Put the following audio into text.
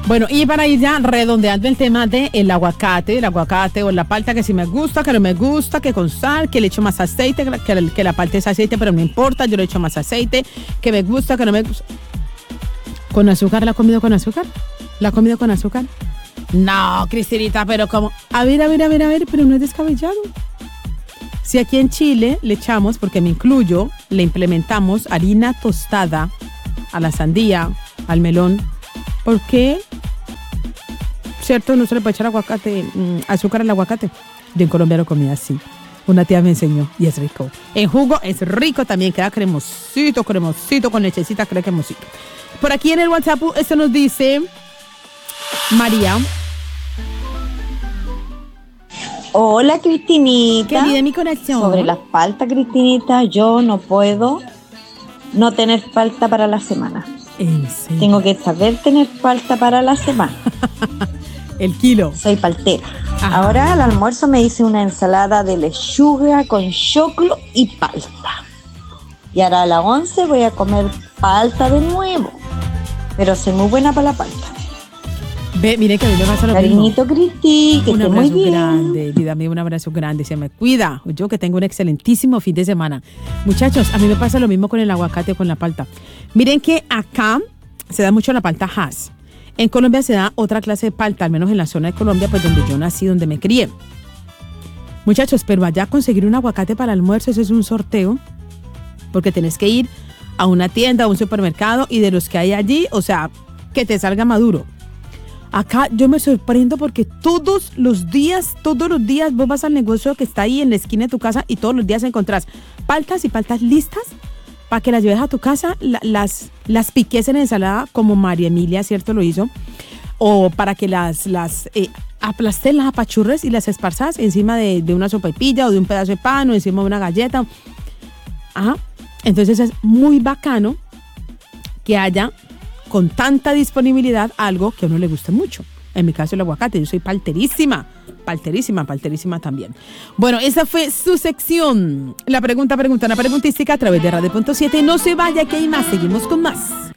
Bueno, y para ir ya redondeando el tema del aguacate, o la palta, que si me gusta, que no me gusta, que con sal, que le echo más aceite, que la palta es aceite, pero no importa, yo le echo más aceite, que me gusta, que no me gusta. ¿Con azúcar la ha comido con azúcar? ¿La ha comido con azúcar? No, Cristinita, pero como... A ver, pero no es descabellado. Si aquí en Chile le echamos, porque me incluyo, le implementamos harina tostada a la sandía, al melón, ¿por qué? ¿Cierto? No se le puede echar azúcar al aguacate. Yo en Colombia lo comía así. Una tía me enseñó y es rico. En jugo es rico también, queda cremosito, con lechecita, queda cremosito. Por aquí en el WhatsApp, esto nos dice María. Hola, Cristinita. Querida, mi corazón. Sobre las paltas, Cristinita, yo no puedo no tener palta para la semana. ¿En serio? Tengo que saber tener palta para la semana. El kilo. Soy paltera. Ajá. Ahora al almuerzo me hice una ensalada de lechuga con choclo y palta. Y ahora a las 11 voy a comer palta de nuevo. Pero soy muy buena para la palta. Ve, mire que a mí me pasa lo Cariñito, mismo. Cristi, que esté muy bien. Grande, vida mía, un abrazo grande, se me cuida. Yo que tengo un excelentísimo fin de semana. Muchachos, a mí me pasa lo mismo con el aguacate, con la palta. Miren que acá se da mucho la palta Hass. En Colombia se da otra clase de palta, al menos en la zona de Colombia, pues donde yo nací, donde me crié. Muchachos, pero allá conseguir un aguacate para el almuerzo, eso es un sorteo, porque tenés que ir a una tienda, a un supermercado, y de los que hay allí, o sea, que te salga maduro. Acá yo me sorprendo porque todos los días vos vas al negocio que está ahí en la esquina de tu casa y todos los días encontrás paltas y paltas listas para que las lleves a tu casa, las piques en ensalada como María Emilia, ¿cierto? Lo hizo. O para que las aplastes, las apachurres y las esparzas encima de una sopaipilla o de un pedazo de pan o encima de una galleta. Ajá. Entonces es muy bacano que haya con tanta disponibilidad algo que a uno le guste mucho. En mi caso el aguacate, yo soy palterísima también. Bueno, esa fue su sección. La preguntística a través de Radio.7. No se vaya, que hay más, seguimos con más.